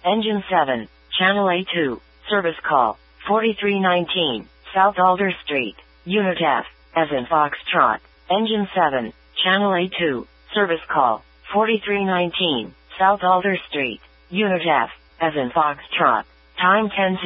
Engine 7, Channel A2, service call, 4319, South Alder Street, Unit F, as in Foxtrot. Engine 7, Channel A2, service call, 4319, South Alder Street, Unit F, as in Foxtrot. Time 10